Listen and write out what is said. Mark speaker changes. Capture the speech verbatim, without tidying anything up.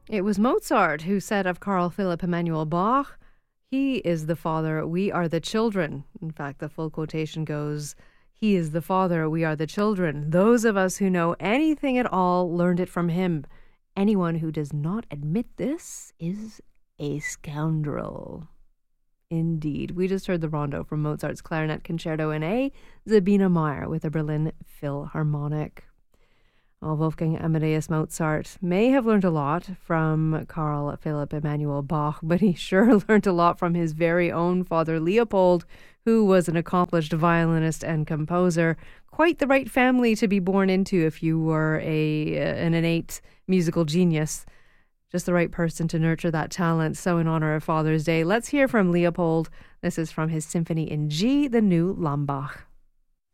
Speaker 1: It was Mozart who said of Carl Philipp Emanuel Bach, "He is the father, we are the children." In fact, the full quotation goes, "He is the father, we are the children. Those of us who know anything at all learned it from him. Anyone who does not admit this is a scoundrel." Indeed. We just heard the rondo from Mozart's Clarinet Concerto in A, Sabine Meyer with the Berlin Philharmonic. Well, Wolfgang Amadeus Mozart may have learned a lot from Carl Philipp Emanuel Bach, but he sure learned a lot from his very own father, Leopold, who was an accomplished violinist and composer. Quite the right family to be born into if you were a an innate musical genius. Just the right person to nurture that talent. So in honor of Father's Day, let's hear from Leopold. This is from his Symphony in G, the new Lambach.